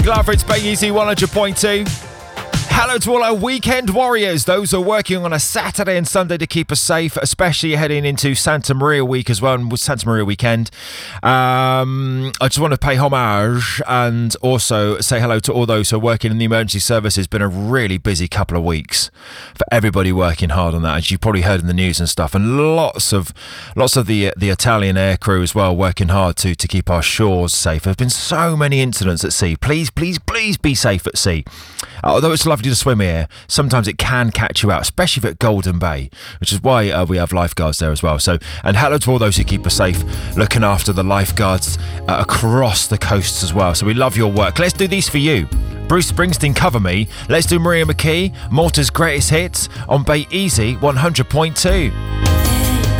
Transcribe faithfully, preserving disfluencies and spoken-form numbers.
Glad for it's Bay Easy one hundred point two. Hello to all our weekend warriors, those who are working on a Saturday and Sunday to keep us safe, especially heading into Santa Maria week as well, and with Santa Maria weekend. Um, I just want to pay homage and also say hello to all those who are working in the emergency service. It's been a really busy couple of weeks for everybody working hard on that, as you've probably heard in the news and stuff, and lots of lots of the the Italian air crew as well working hard to, to keep our shores safe. There have been so many incidents at sea. Please, please, please be safe at sea. Uh, although it's lovely to swim here, sometimes it can catch you out, especially at Golden Bay, which is why uh, we have lifeguards there as well. So, and hello to all those who keep us safe, looking after the lifeguards uh, across the coasts as well. So we love your work. Let's do these for you. Bruce Springsteen, Cover Me. Let's do Maria McKee, Malta's Greatest Hits on Bay Easy one hundred point two.